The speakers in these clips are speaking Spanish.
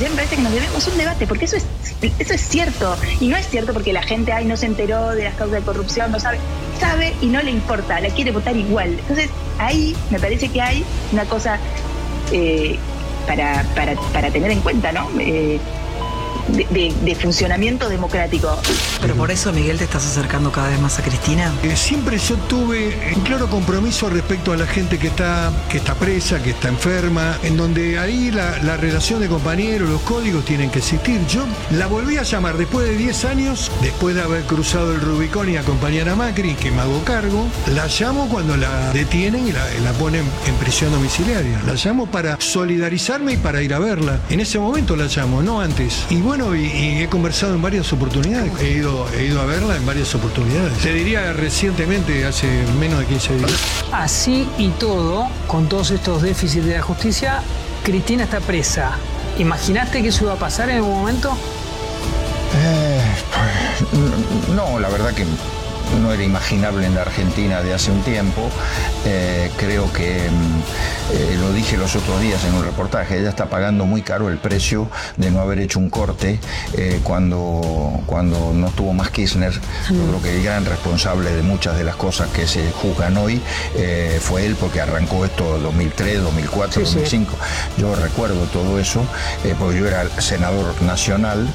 ya me parece que nos debemos un debate, porque eso es cierto. Y no es cierto porque la gente no se enteró de las causas de corrupción, no sabe y no le importa, la quiere votar igual. Entonces ahí me parece que hay una cosa para tener en cuenta, ¿no? De funcionamiento democrático. Pero por eso, Miguel, te estás acercando cada vez más a Cristina. Siempre yo tuve un claro compromiso respecto a la gente que está presa, que está enferma, en donde ahí la relación de compañeros, los códigos tienen que existir. Yo la volví a llamar después de 10 años, después de haber cruzado el Rubicón y acompañar a Macri, que me hago cargo. La llamo cuando la detienen y la ponen en prisión domiciliaria. La llamo para solidarizarme y para ir a verla. En ese momento la llamo, no antes. Y bueno, y he conversado en varias oportunidades. He ido a verla en varias oportunidades. Te diría recientemente, hace menos de 15 días. Así y todo, con todos estos déficits de la justicia, Cristina está presa. ¿Imaginaste que eso iba a pasar en algún momento? No, la verdad que no era imaginable en la Argentina de hace un tiempo. Creo que, lo dije los otros días en un reportaje, ella está pagando muy caro el precio de no haber hecho un corte cuando no estuvo más Kirchner. Yo creo que el gran responsable de muchas de las cosas que se juzgan hoy fue él, porque arrancó esto en 2003, 2004, 2005. Sí. Yo recuerdo todo eso, porque yo era senador nacional,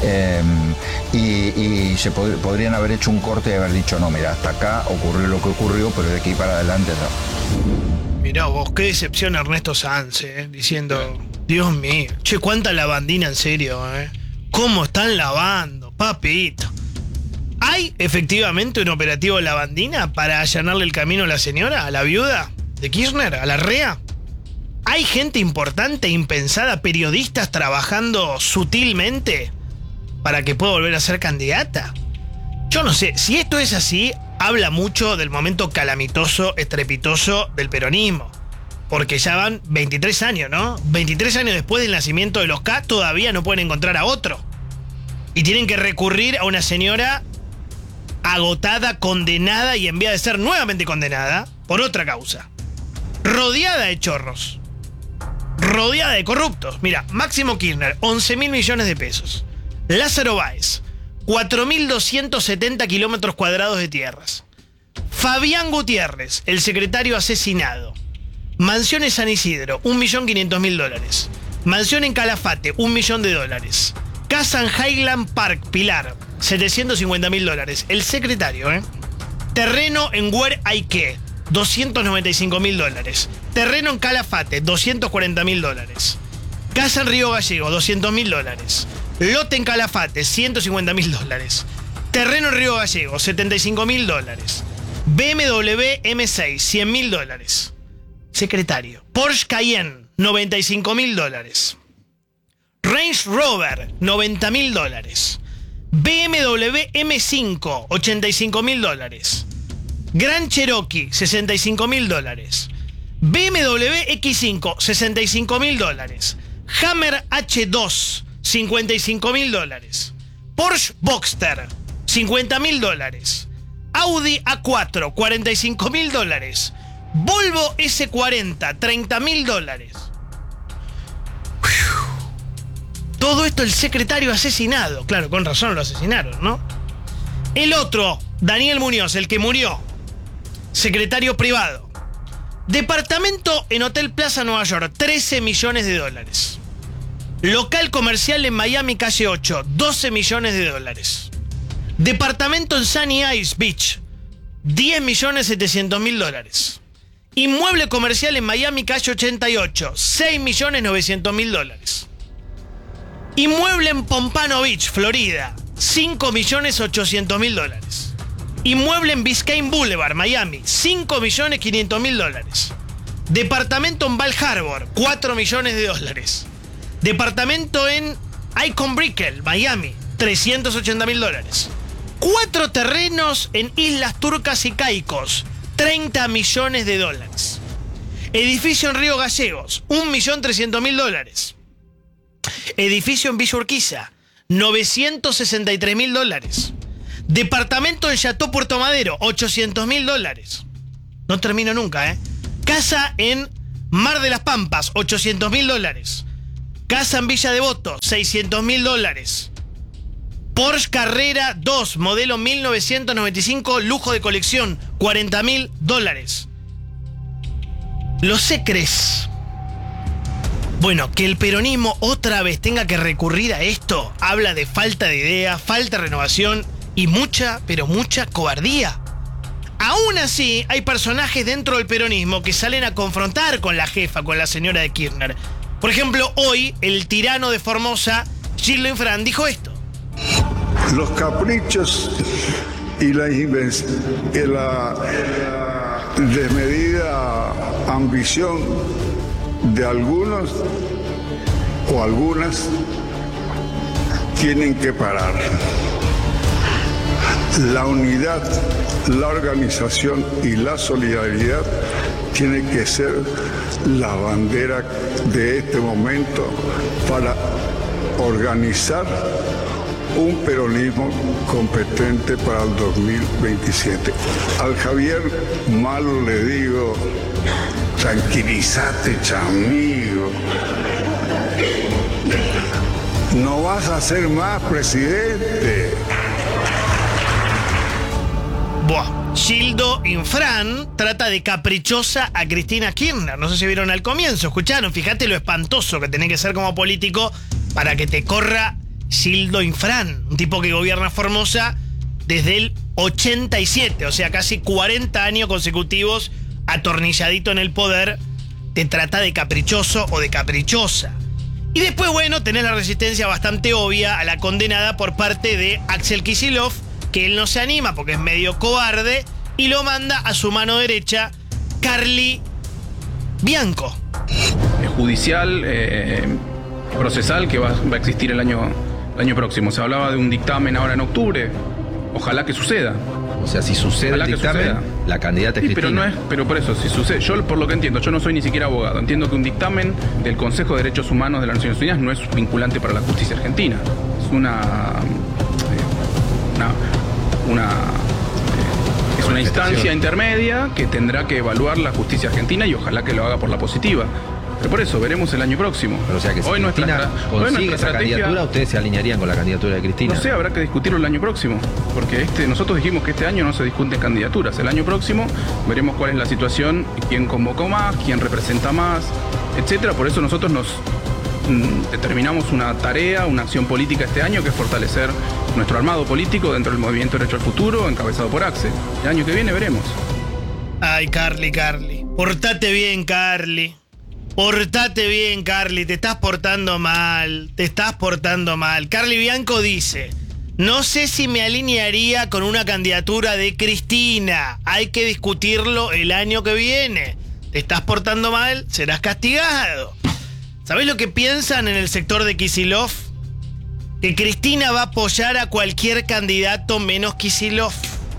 y se podrían haber hecho un corte y haber dicho, no, mira, hasta acá ocurrió lo que ocurrió, pero de aquí para adelante no. Mirá vos, qué decepción Ernesto Sanz, diciendo, Dios mío, che, cuánta lavandina en serio, ¿Cómo están lavando, papito? ¿Hay efectivamente un operativo lavandina para allanarle el camino a la señora, a la viuda de Kirchner, a la REA? ¿Hay gente importante, impensada, periodistas trabajando sutilmente para que pueda volver a ser candidata? Yo no sé, si esto es así, habla mucho del momento calamitoso, estrepitoso del peronismo. Porque ya van 23 años, ¿no? 23 años después del nacimiento de los K, todavía no pueden encontrar a otro. Y tienen que recurrir a una señora agotada, condenada y en vía de ser nuevamente condenada por otra causa. Rodeada de chorros. Rodeada de corruptos. Mira, Máximo Kirchner, 11.000 millones de pesos. Lázaro Báez, 4.270 kilómetros cuadrados de tierras. Fabián Gutiérrez, el secretario asesinado. Mansión en San Isidro, $1.500.000. Mansión en Calafate, $1 millón. Casa en Highland Park, Pilar, $750.000. El secretario, Terreno en Where Aike, $295.000. Terreno en Calafate, $240.000. Casa en Río Gallego, $200.000. Lote en Calafate, $150.000. Terreno en Río Gallego, $75.000. BMW M6, $100.000. Secretario. Porsche Cayenne, $95.000. Range Rover, $90.000. BMW M5, $85.000. Gran Cherokee, $65.000. BMW X5, $65.000. Hammer H2, $55.000. Porsche Boxster, $50.000. Audi A4, $45.000. Volvo S40, $30.000. Todo esto el secretario asesinado. Claro, con razón lo asesinaron, ¿no? El otro, Daniel Muñoz, el que murió, secretario privado. Departamento en Hotel Plaza Nueva York, $13 millones. Local comercial en Miami, calle 8, $12 millones. Departamento en Sunny Isles Beach, $10.700.000. Inmueble comercial en Miami, calle 88, $6.900.000. Inmueble en Pompano Beach, Florida, $5.800.000. Inmueble en Biscayne Boulevard, Miami, $5.500.000. Departamento en Val Harbor, $4 millones. Departamento en Icon Brickell, Miami, $380.000. 4 terrenos en Islas Turcas y Caicos, $30 millones. Edificio en Río Gallegos, $1.300.000. Edificio en Villa Urquiza, $963.000. Departamento en Chateau Puerto Madero, $800.000. No termino nunca, Casa en Mar de las Pampas, $800.000. casa en Villa Devoto, $600.000. Porsche Carrera 2, modelo 1995, lujo de colección, $40.000. Los secres. Bueno, que el peronismo otra vez tenga que recurrir a esto, habla de falta de idea, falta de renovación y mucha, pero mucha cobardía. Aún así, hay personajes dentro del peronismo que salen a confrontar con la jefa, con la señora de Kirchner. Por ejemplo, hoy, el tirano de Formosa, Gildo Infran, dijo esto. Los caprichos y la desmedida ambición de algunos o algunas tienen que parar. La unidad, la organización y la solidaridad tiene que ser la bandera de este momento para organizar un peronismo competente para el 2027. Al Javier Malo le digo, tranquilízate, chamigo. No vas a ser más presidente. Buah, Gildo Infran trata de caprichosa a Cristina Kirchner. No sé si vieron al comienzo, escucharon, fíjate lo espantoso que tenés que ser como político para que te corra Gildo Infran, un tipo que gobierna Formosa desde el 87, o sea, casi 40 años consecutivos atornilladito en el poder, te trata de caprichoso o de caprichosa. Y después, bueno, tenés la resistencia bastante obvia a la condenada por parte de Axel Kicillof, que él no se anima porque es medio cobarde, y lo manda a su mano derecha, Carly Bianco. Judicial, procesal, que va a existir el año próximo. Se hablaba de un dictamen ahora en octubre. Ojalá que suceda. O sea, si sucede el dictamen, la candidata es Cristina. Pero por eso, si sucede, yo por lo que entiendo, yo no soy ni siquiera abogado, entiendo que un dictamen del Consejo de Derechos Humanos de las Naciones Unidas no es vinculante para la justicia argentina. Es una instancia intermedia que tendrá que evaluar la justicia argentina y ojalá que lo haga por la positiva. Pero por eso, veremos el año próximo. Pero o sea que si hoy Cristina consigue esa candidatura, ¿ustedes se alinearían con la candidatura de Cristina? No sé, habrá que discutirlo el año próximo. Porque nosotros dijimos que este año no se discuten candidaturas. El año próximo veremos cuál es la situación, quién convocó más, quién representa más, etcétera. Por eso nosotros nos determinamos una tarea, una acción política este año, que es fortalecer nuestro armado político dentro del Movimiento Derecho al Futuro, encabezado por Axe. El año que viene veremos. Ay, Carly. Portate bien, Carly. Portate bien, Carly. Te estás portando mal. Carly Bianco dice: no sé si me alinearía con una candidatura de Cristina. Hay que discutirlo el año que viene. Te estás portando mal, serás castigado. ¿Sabés lo que piensan en el sector de Kicillof? Que Cristina va a apoyar a cualquier candidato menos Kicillof.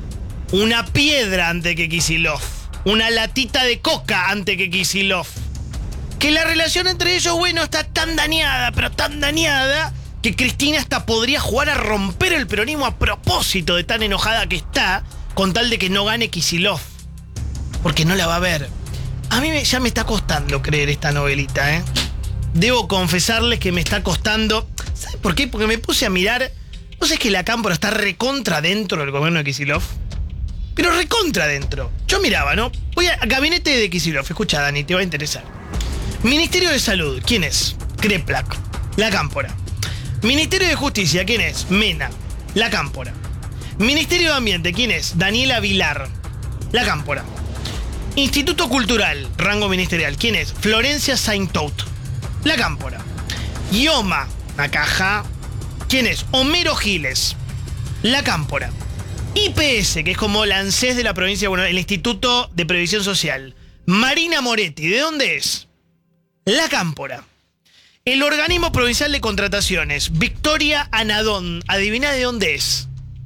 Una piedra antes que Kicillof. Una latita de coca antes que Kicillof. Que la relación entre ellos, bueno, está tan dañada, pero tan dañada, que Cristina hasta podría jugar a romper el peronismo a propósito de tan enojada que está, con tal de que no gane Kicillof. Porque no la va a ver. A mí ya me está costando creer esta novelita, ¿eh? Debo confesarles que me está costando. ¿Sabes por qué? Porque me puse a mirar. ¿No sé, es que la Cámpora está recontra dentro del gobierno de Kicillof? Pero recontra dentro. Yo miraba, ¿no? Voy a gabinete de Kicillof. Escucha, Dani, te va a interesar. Ministerio de Salud, ¿quién es? Kreplak, la Cámpora. Ministerio de Justicia, ¿quién es? Mena, la Cámpora. Ministerio de Ambiente, ¿quién es? Daniela Vilar, la Cámpora. Instituto Cultural, rango ministerial, ¿quién es? Florencia Saintout, la Cámpora. IOMA, la caja, ¿quién es? Homero Giles, la Cámpora. IPS, que es como la ANSES de la provincia de Buenos Aires, el Instituto de Previsión Social. Marina Moretti, ¿de dónde es? La Cámpora. El Organismo Provincial de Contrataciones, Victoria Anadón, adivina de dónde es.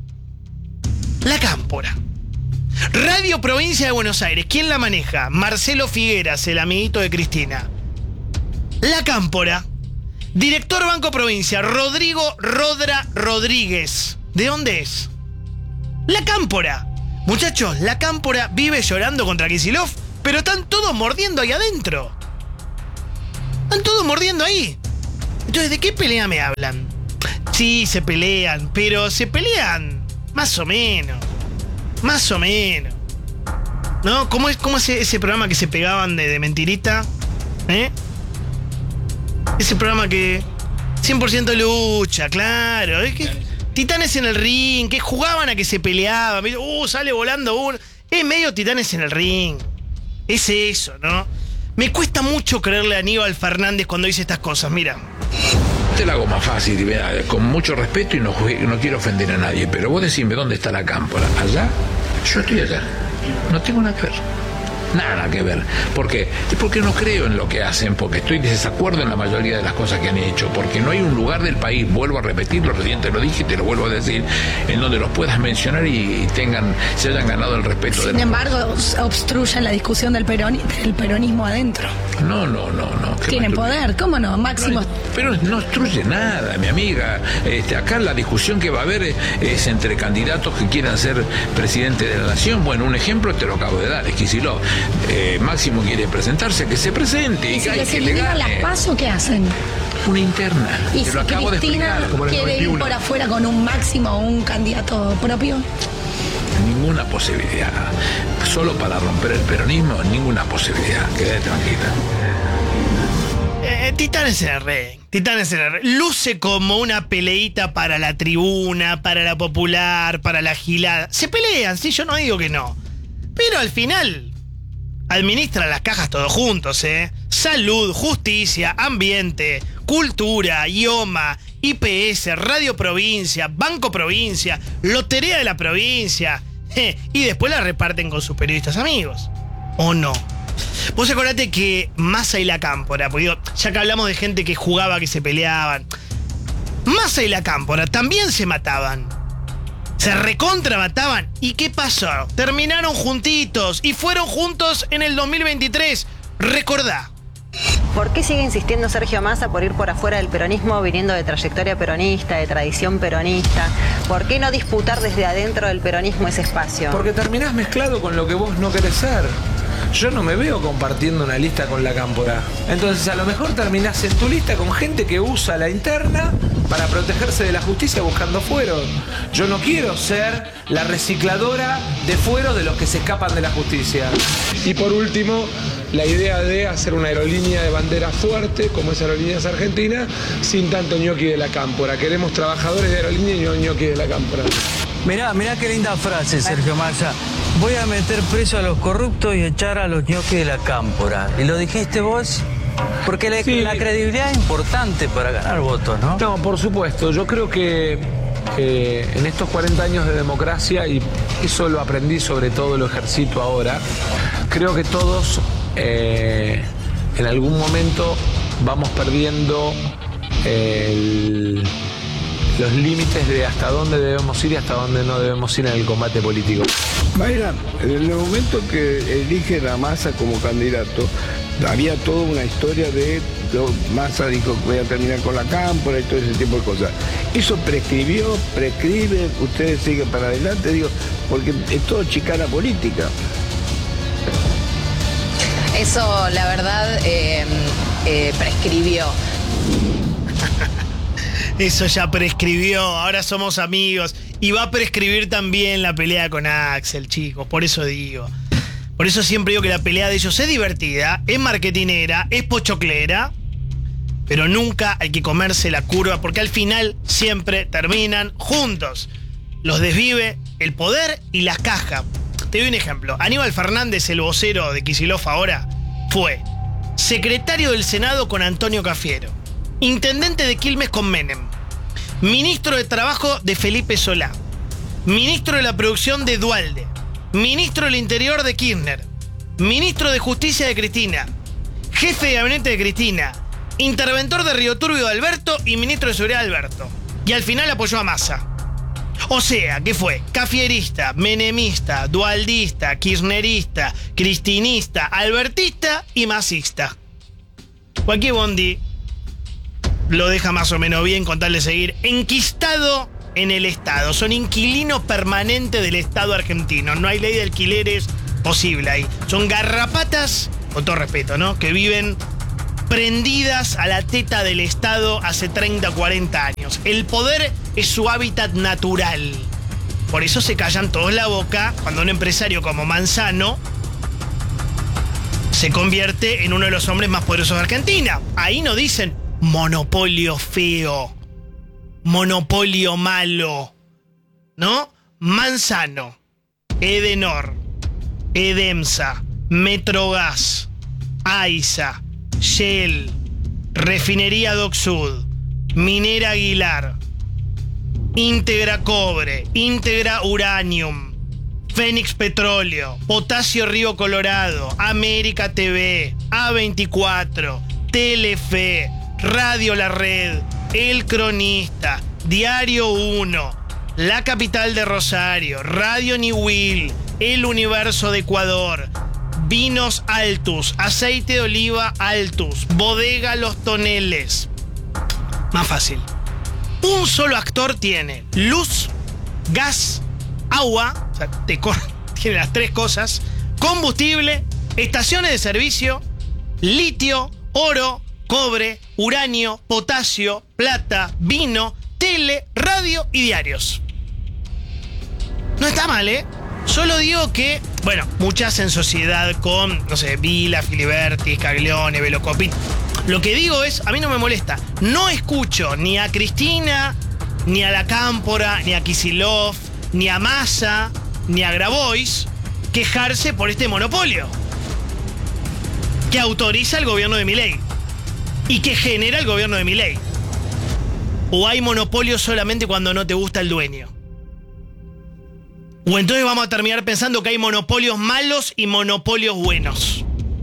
La Cámpora. Radio Provincia de Buenos Aires, ¿quién la maneja? Marcelo Figueras, el amiguito de Cristina. La Cámpora. Director Banco Provincia, Rodrigo Rodra Rodríguez, ¿de dónde es? La Cámpora. Muchachos, la Cámpora vive llorando contra Kicillof, pero están todos mordiendo ahí adentro. Están todos mordiendo ahí. Entonces, ¿de qué pelea me hablan? Sí, se pelean, pero se pelean más o menos. Más o menos. ¿No? ¿Cómo es ese programa que se pegaban de mentirita? Ese programa que 100% lucha, claro. Es que Titanes en el ring, que jugaban a que se peleaban. Sale volando uno. Es medio Titanes en el ring. Es eso, ¿no? Me cuesta mucho creerle a Aníbal Fernández cuando dice estas cosas, mira. Te la hago más fácil, con mucho respeto y no quiero ofender a nadie, pero vos decime dónde está la cámpora. ¿Allá? Yo estoy allá. No tengo nada que ver. Nada que ver. ¿Por qué? Es porque no creo en lo que hacen, porque estoy de desacuerdo en la mayoría de las cosas que han hecho, porque no hay un lugar del país, vuelvo a repetirlo, recién te lo dije y te lo vuelvo a decir, en donde los puedas mencionar y se hayan ganado el respeto de la... Sin embargo, obstruyen la discusión del peronismo adentro. No. Tienen poder, ¿cómo no? Máximo. Pero no obstruye nada, mi amiga. Acá la discusión que va a haber es entre candidatos que quieran ser presidente de la nación. Bueno, un ejemplo te lo acabo de dar, es Kicillof. Máximo quiere presentarse, que se presente. ¿Y si les eliminan las PASO, qué hacen? Una interna. ¿Y te si lo acabo de Cristina explicar. quiere ir por afuera con un Máximo o un candidato propio? Ninguna posibilidad. Solo para romper el peronismo, ninguna posibilidad. Quédate tranquila. Titanes en el ring. Luce como una peleita para la tribuna, para la popular, para la gilada. Se pelean, sí, yo no digo que no. Pero al final administran las cajas todos juntos, Salud, justicia, ambiente, cultura, IOMA, IPS, Radio Provincia, Banco Provincia, Lotería de la Provincia. Y después la reparten con sus periodistas amigos. ¿O no? Vos acordate que Massa y la Cámpora, porque digo, ya que hablamos de gente que jugaba, que se peleaban, Massa y la Cámpora también se mataban. Se recontramataban. ¿Y qué pasó? Terminaron juntitos y fueron juntos en el 2023. Recordá. ¿Por qué sigue insistiendo Sergio Massa por ir por afuera del peronismo viniendo de trayectoria peronista, de tradición peronista? ¿Por qué no disputar desde adentro del peronismo ese espacio? Porque terminás mezclado con lo que vos no querés ser. Yo no me veo compartiendo una lista con la Cámpora. Entonces a lo mejor terminás en tu lista con gente que usa la interna para protegerse de la justicia buscando fueros. Yo no quiero ser la recicladora de fueros de los que se escapan de la justicia. Y por último, la idea de hacer una aerolínea de bandera fuerte, como es Aerolíneas Argentina, sin tanto ñoqui de la Cámpora. Queremos trabajadores de aerolínea y no ñoqui de la Cámpora. Mirá qué linda frase, Sergio Massa. Voy a meter preso a los corruptos y echar a los ñoquis de la Cámpora. ¿Y lo dijiste vos? Porque la credibilidad es importante para ganar votos, ¿no? No, por supuesto. Yo creo que en estos 40 años de democracia, y eso lo aprendí, sobre todo lo ejercito ahora, creo que todos en algún momento vamos perdiendo los límites de hasta dónde debemos ir y hasta dónde no debemos ir en el combate político. Mayra, en el momento que eligen a Massa como candidato, había toda una historia de Massa dijo que voy a terminar con la Cámpora y todo ese tipo de cosas. ¿Eso prescribe? ¿Ustedes siguen para adelante? Digo, porque es todo chicana política. Eso, la verdad, prescribió. Eso ya prescribió, ahora somos amigos. Y va a prescribir también la pelea con Axel, chicos, por eso digo. Por eso siempre digo que la pelea de ellos es divertida, es marketinera, es pochoclera, pero nunca hay que comerse la curva, porque al final siempre terminan juntos. Los desvive el poder y las cajas. Te doy un ejemplo. Aníbal Fernández, el vocero de Kicillof ahora, fue secretario del Senado con Antonio Cafiero, intendente de Quilmes con Menem, ministro de Trabajo de Felipe Solá, ministro de la Producción de Duhalde, ministro del Interior de Kirchner, ministro de Justicia de Cristina, jefe de gabinete de Cristina, interventor de Río Turbio de Alberto y ministro de Seguridad de Alberto. Y al final apoyó a Massa. O sea, que fue cafierista, menemista, dualdista, kirchnerista, cristinista, albertista y masista. Cualquier bondi lo deja más o menos bien con tal de seguir enquistado en el Estado. Son inquilinos permanentes del Estado argentino. No hay ley de alquileres posible ahí. Son garrapatas, con todo respeto, ¿no? Que viven prendidas a la teta del Estado hace 30, 40 años. El poder es su hábitat natural. Por eso se callan todos la boca cuando un empresario como Manzano se convierte en uno de los hombres más poderosos de Argentina. Ahí no dicen monopolio feo, monopolio malo, ¿no? Manzano, Edenor, Edemsa, Metrogas, AISA, Shell, Refinería Dock Sud, Minera Aguilar, Íntegra Cobre, Íntegra Uranium, Fénix Petróleo, Potasio Río Colorado, América TV, A24, Telefe, Radio La Red, El Cronista, Diario 1, La Capital de Rosario, Radio Niwil, El Universo de Ecuador, Vinos Altus, Aceite de Oliva Altus, Bodega Los Toneles. Más fácil. Un solo actor tiene luz, gas, agua, o sea, tiene las tres cosas, combustible, estaciones de servicio, litio, oro, cobre, uranio, potasio, plata, vino, tele, radio y diarios. No está mal, ¿eh? Solo digo que, bueno, muchas en sociedad con, no sé, Vila, Filiberti, Scaglione, Velocopit. Lo que digo es, a mí no me molesta. No escucho ni a Cristina, ni a La Cámpora, ni a Kicillof, ni a Massa, ni a Grabois quejarse por este monopolio que autoriza el gobierno de Milei y que genera el gobierno de Milei. O hay monopolio solamente cuando no te gusta el dueño. O entonces vamos a terminar pensando que hay monopolios malos y monopolios buenos.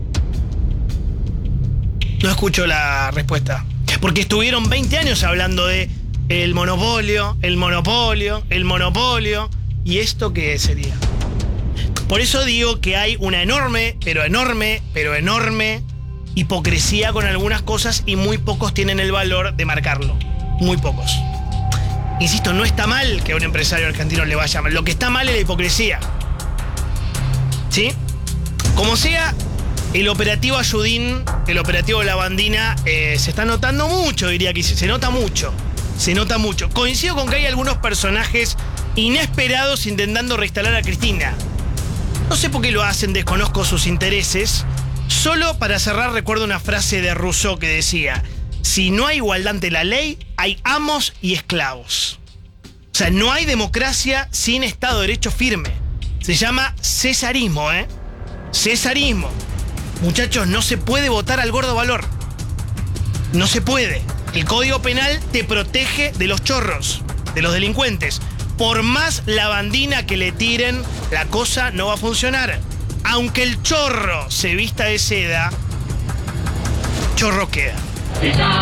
No escucho la respuesta. Porque estuvieron 20 años hablando de el monopolio, el monopolio, el monopolio. ¿Y esto qué sería? Por eso digo que hay una enorme, pero enorme, pero enorme hipocresía con algunas cosas y muy pocos tienen el valor de marcarlo. Muy pocos. Insisto, no está mal que a un empresario argentino le vaya mal. Lo que está mal es la hipocresía. ¿Sí? Como sea, el operativo Ayudín, el operativo Lavandina, se está notando mucho, diría que se nota mucho. Se nota mucho. Coincido con que hay algunos personajes inesperados intentando reinstalar a Cristina. No sé por qué lo hacen, desconozco sus intereses. Solo para cerrar recuerdo una frase de Rousseau que decía: si no hay igualdad ante la ley, hay amos y esclavos. O sea, no hay democracia sin Estado de Derecho firme. Se llama cesarismo, ¿eh? Cesarismo. Muchachos, no se puede votar al gordo valor. No se puede. El Código Penal te protege de los chorros, de los delincuentes. Por más lavandina que le tiren, la cosa no va a funcionar. Aunque el chorro se vista de seda, chorro queda.